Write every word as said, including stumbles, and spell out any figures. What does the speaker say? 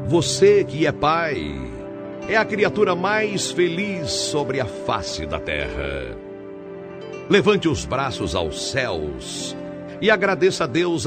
Você que é pai, é a criatura mais feliz sobre a face da terra. Levante os braços aos céus e agradeça a Deus